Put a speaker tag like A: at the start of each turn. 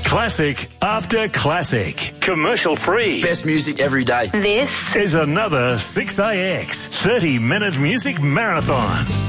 A: Classic after classic. Commercial free.
B: Best music every day.
C: This
A: is another 6AX 30-minute music marathon.